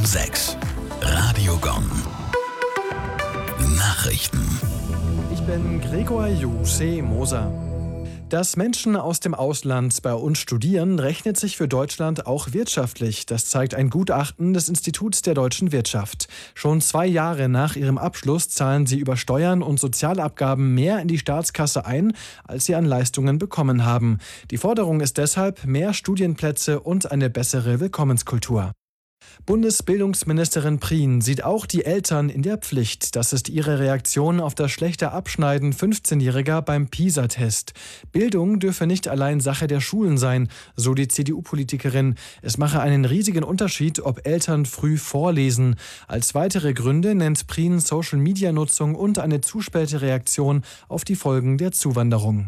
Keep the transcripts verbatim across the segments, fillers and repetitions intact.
sechs. Radio Gong. Nachrichten. Ich bin Gregor Juseh Moser. Dass Menschen aus dem Ausland bei uns studieren, rechnet sich für Deutschland auch wirtschaftlich. Das zeigt ein Gutachten des Instituts der deutschen Wirtschaft. Schon zwei Jahre nach ihrem Abschluss zahlen sie über Steuern und Sozialabgaben mehr in die Staatskasse ein, als sie an Leistungen bekommen haben. Die Forderung ist deshalb mehr Studienplätze und eine bessere Willkommenskultur. Bundesbildungsministerin Prien sieht auch die Eltern in der Pflicht. Das ist ihre Reaktion auf das schlechte Abschneiden fünfzehnjähriger beim PISA-Test. Bildung dürfe nicht allein Sache der Schulen sein, so die C D U-Politikerin. Es mache einen riesigen Unterschied, ob Eltern früh vorlesen. Als weitere Gründe nennt Prien Social-Media-Nutzung und eine zu späte Reaktion auf die Folgen der Zuwanderung.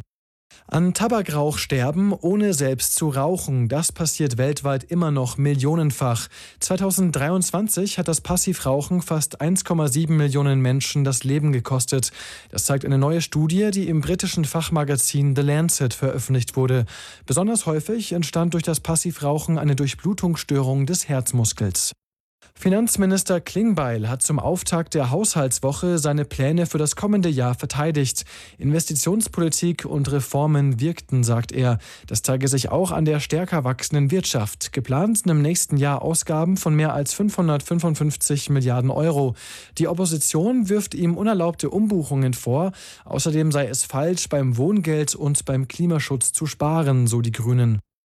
An Tabakrauch sterben, ohne selbst zu rauchen. Das passiert weltweit immer noch millionenfach. zweitausenddreiundzwanzig hat das Passivrauchen fast eins Komma sieben Millionen Menschen das Leben gekostet. Das zeigt eine neue Studie, die im britischen Fachmagazin The Lancet veröffentlicht wurde. Besonders häufig entstand durch das Passivrauchen eine Durchblutungsstörung des Herzmuskels. Finanzminister Klingbeil hat zum Auftakt der Haushaltswoche seine Pläne für das kommende Jahr verteidigt. Investitionspolitik und Reformen wirkten, sagt er. Das zeige sich auch an der stärker wachsenden Wirtschaft. Geplant sind im nächsten Jahr Ausgaben von mehr als fünfhundertfünfundfünfzig Milliarden Euro. Die Opposition wirft ihm unerlaubte Umbuchungen vor. Außerdem sei es falsch, beim Wohngeld und beim Klimaschutz zu sparen, so die Grünen.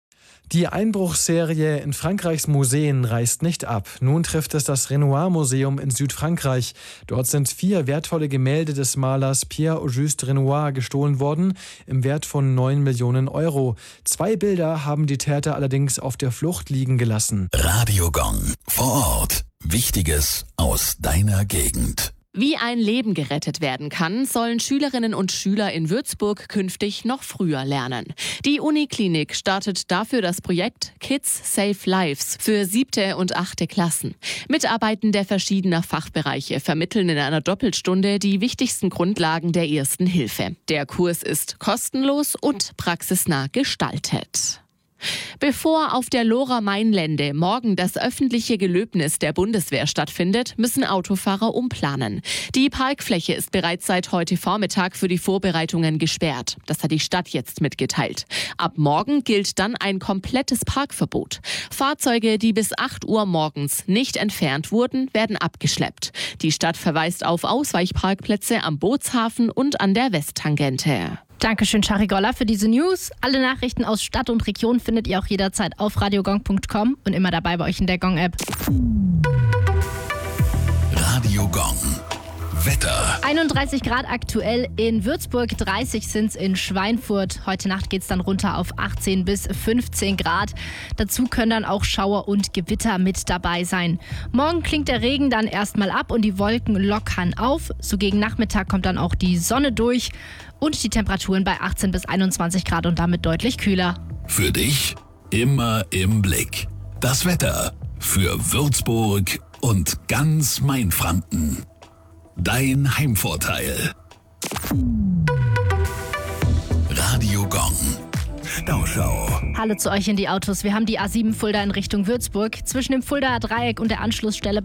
Die Einbruchsserie in Frankreichs Museen reißt nicht ab. Nun trifft es das Renoir-Museum in Südfrankreich. Dort sind vier wertvolle Gemälde des Malers Pierre-Auguste Renoir gestohlen worden, im Wert von neun Millionen Euro. Zwei Bilder haben die Täter allerdings auf der Flucht liegen gelassen. Radio Gong. Vor Ort. Wichtiges aus deiner Gegend. Wie ein Leben gerettet werden kann, sollen Schülerinnen und Schüler in Würzburg künftig noch früher lernen. Die Uniklinik startet dafür das Projekt Kids Save Lives für siebte und achte Klassen. Mitarbeitende verschiedener Fachbereiche vermitteln in einer Doppelstunde die wichtigsten Grundlagen der ersten Hilfe. Der Kurs ist kostenlos und praxisnah gestaltet. Bevor auf der Lora-Main-Lände morgen das öffentliche Gelöbnis der Bundeswehr stattfindet, müssen Autofahrer umplanen. Die Parkfläche ist bereits seit heute Vormittag für die Vorbereitungen gesperrt. Das hat die Stadt jetzt mitgeteilt. Ab morgen gilt dann ein komplettes Parkverbot. Fahrzeuge, die bis acht Uhr morgens nicht entfernt wurden, werden abgeschleppt. Die Stadt verweist auf Ausweichparkplätze am Bootshafen und an der Westtangente. Dankeschön, Shari Golla, für diese News. Alle Nachrichten aus Stadt und Region findet ihr auch jederzeit auf radiogong punkt com und immer dabei bei euch in der Gong-App. Radio Gong. Wetter. einunddreißig Grad aktuell in Würzburg, dreißig sind es in Schweinfurt. Heute Nacht geht es dann runter auf achtzehn bis fünfzehn Grad. Dazu können dann auch Schauer und Gewitter mit dabei sein. Morgen klingt der Regen dann erstmal ab und die Wolken lockern auf. So gegen Nachmittag kommt dann auch die Sonne durch und die Temperaturen bei achtzehn bis einundzwanzig Grad und damit deutlich kühler. Für dich immer im Blick. Das Wetter für Würzburg und ganz Mainfranken. Dein Heimvorteil. Radio Gong. Stauschau. Hallo zu euch in die Autos. Wir haben die A sieben Fulda in Richtung Würzburg. Zwischen dem Fuldaer Dreieck und der Anschlussstelle